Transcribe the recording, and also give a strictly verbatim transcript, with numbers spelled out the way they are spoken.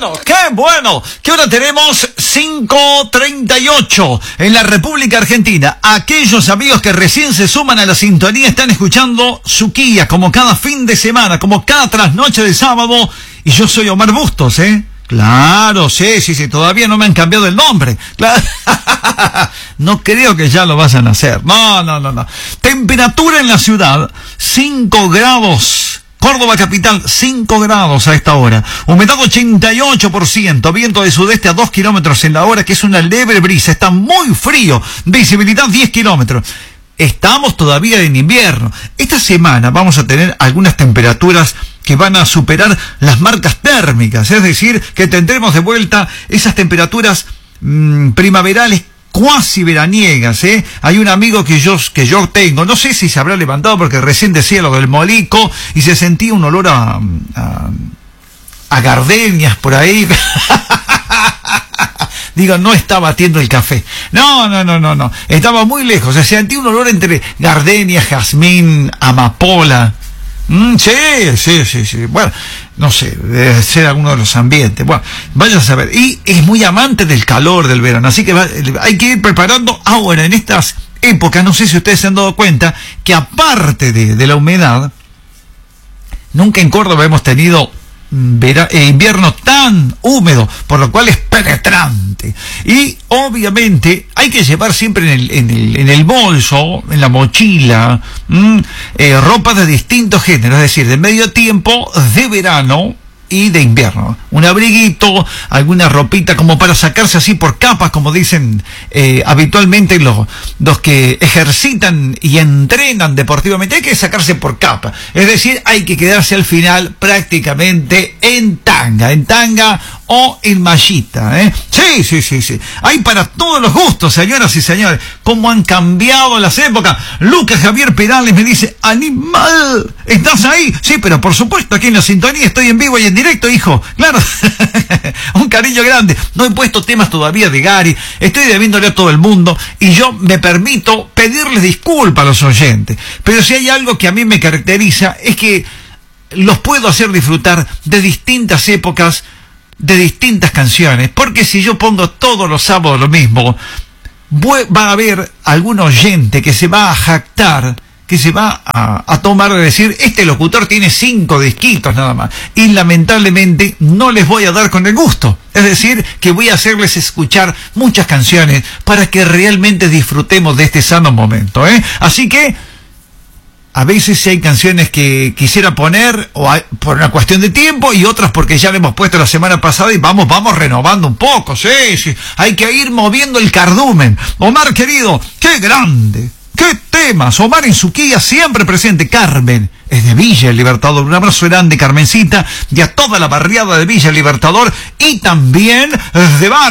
bueno, qué bueno. ¿Qué hora tenemos? cinco treinta y ocho en la República Argentina. Aquellos amigos que recién se suman a la sintonía están escuchando Suquía, como cada fin de semana, como cada trasnoche de sábado. Y yo soy Omar Bustos, ¿eh? Claro, sí, sí, sí, todavía no me han cambiado el nombre. Claro. No creo que ya lo vayan a hacer. No, no, no, no. Temperatura en la ciudad, cinco grados. Córdoba capital, cinco grados a esta hora. Humedad ochenta y ocho por ciento. Viento de sudeste a dos kilómetros en la hora, que es una leve brisa. Está muy frío. Visibilidad diez kilómetros. Estamos todavía en invierno. Esta semana vamos a tener algunas temperaturas que van a superar las marcas térmicas. Es decir, que tendremos de vuelta esas temperaturas mmm, primaverales cuasi veraniegas, ¿eh? Hay un amigo que yo, que yo tengo, no sé si se habrá levantado porque recién decía lo del molico y se sentía un olor a, a, a gardenias por ahí. Digo, no estaba batiendo el café. No, no, no, no, no. Estaba muy lejos. Se sentía un olor entre gardenias, jazmín, amapola. Mm, sí, sí, sí, sí. Bueno, no sé, debe ser alguno de los ambientes. Bueno, vaya a saber. Y es muy amante del calor del verano, así que va, hay que ir preparando ahora en estas épocas. No sé si ustedes se han dado cuenta que aparte de, de la humedad, nunca en Córdoba hemos tenido Vera, eh, invierno tan húmedo, por lo cual es penetrante. Y obviamente hay que llevar siempre en el, en el, en el bolso, en la mochila, mmm, eh, ropa de distintos géneros, es decir, de medio tiempo, de verano y de invierno. Un abriguito, alguna ropita como para sacarse así por capas, como dicen eh, habitualmente los, los que ejercitan y entrenan deportivamente. Hay que sacarse por capa. Es decir, hay que quedarse al final prácticamente en tanga, en tanga o en mallita, ¿eh? Sí, sí, sí, sí. Hay para todos los gustos, señoras y señores. Cómo han cambiado las épocas. Lucas Javier Perales me dice, animal, ¿estás ahí? Sí, pero por supuesto, aquí en la sintonía estoy en vivo y en directo, hijo. Claro. Un cariño grande. No he puesto temas todavía de Gary. Estoy debiéndole a todo el mundo y yo me permito pedirles disculpas a los oyentes. Pero si hay algo que a mí me caracteriza es que los puedo hacer disfrutar de distintas épocas, de distintas canciones, porque si yo pongo todos los sábados lo mismo, va a haber algún oyente que se va a jactar, que se va a, a tomar de decir, este locutor tiene cinco disquitos nada más, y lamentablemente no les voy a dar con el gusto. Es decir, que voy a hacerles escuchar muchas canciones para que realmente disfrutemos de este sano momento, ¿eh? Así que a veces hay canciones que quisiera poner o hay, por una cuestión de tiempo, y otras porque ya le hemos puesto la semana pasada y vamos, vamos renovando un poco. Sí, sí, hay que ir moviendo el cardumen. Omar, querido, qué grande, qué temas. Omar en Suquía siempre presente. Carmen es de Villa El Libertador. Un abrazo grande, Carmencita, y a toda la barriada de Villa El Libertador y también de Bar.